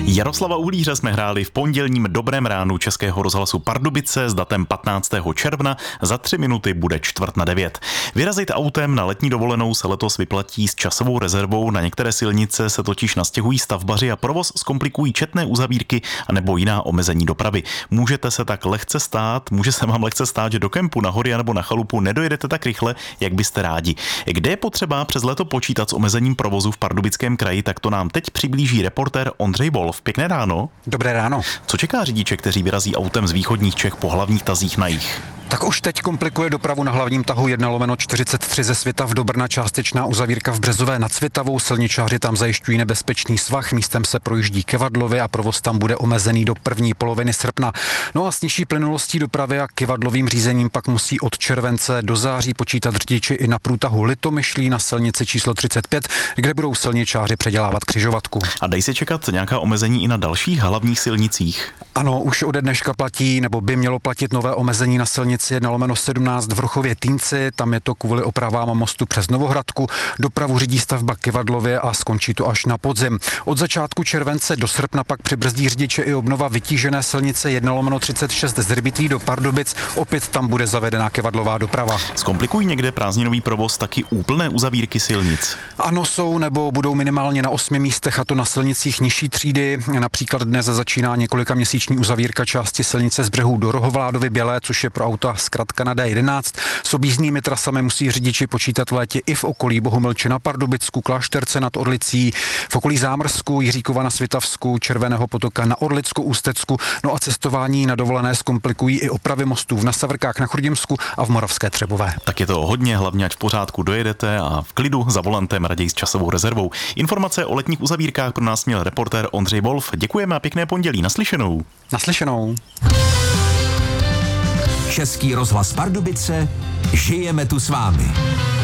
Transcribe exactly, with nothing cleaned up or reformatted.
Jaroslava Uhlíře jsme hráli v pondělním Dobrém ránu Českého rozhlasu Pardubice s datem patnáctého června. Za tři minuty bude čtvrt na devět. Vyrazit autem na letní dovolenou se letos vyplatí s časovou rezervou. Na některé silnice se totiž nastěhují stavbaři a provoz zkomplikují četné uzavírky anebo jiná omezení dopravy. Můžete se tak lehce stát, může se vám lehce stát, že do kempu, na hory nebo na chalupu nedojedete tak rychle, jak byste rádi. Kde je potřeba přes léto počítat s omezením provozu v Pardubickém kraji, tak to nám teď přiblíží reportér Ondřej Wolf. Pěkné ráno. Dobré ráno. Co čeká řidiče, kteří vyrazí autem z východních Čech po hlavních tazích na jih? Tak už teď komplikuje dopravu na hlavním tahu jedna lomeno čtyřicet tři ze Svitav do Brna částečná uzavírka v Březové nad Svitavou. Silničáři tam zajišťují nebezpečný svah, místem se projíždí Kivadlově a provoz tam bude omezený do první poloviny srpna. No a s nižší plynulostí dopravy a kivadlovým řízením pak musí od července do září počítat řidiči i na průtahu Litomyšlí na silnici číslo třicet pět, kde budou silničáři předělávat křižovatku. A dají se čekat nějaká omezení i na dalších hlavních silnicích? Ano, už ode dneška platí, nebo by mělo platit nové omezení na silnici jedna lomeno sedmnáct v Rochově Týnci, tam je to kvůli opravám mostu přes Novohradku. Dopravu řídí stavba Kivadlově a skončí to až na podzim. Od začátku července do srpna pak přibrzdí řidiče i obnova vytížené silnice jedna lomeno třicet šest z Hřbitví do Pardubic, opět tam bude zavedená kivadlová doprava. Zkomplikují někde prázdninový provoz taky úplné uzavírky silnic? Ano, jsou nebo budou minimálně na osmi místech, a to na silnicích nižší třídy. Například dnes začíná několika měsíční uzavírka části silnice z Břehů do Rohovládovy Bělé, což je pro auta zkratka na D jedenáct. S objízdnými trasami musí řidiči počítat v létě i v okolí Bohumilče na Pardubicku, Klášterce nad Orlicí, v okolí Zámrsku, Jiříkova na Svitavsku, Červeného potoka na Orlicku, Ústecku. No a cestování na dovolené zkomplikují i opravy mostů v Nasavrkách na Chrudimsku a v Moravské Třebové. Tak je to hodně, hlavně ať v pořádku dojedete a v klidu za volantem, raději s časovou rezervou. Informace o letních uzavírkách pro nás měl reportér Ondřej Wolf. Děkujeme a pěkné pondělí. Naslyšenou. Naslyšenou. Český rozhlas Pardubice, žijeme tu s vámi.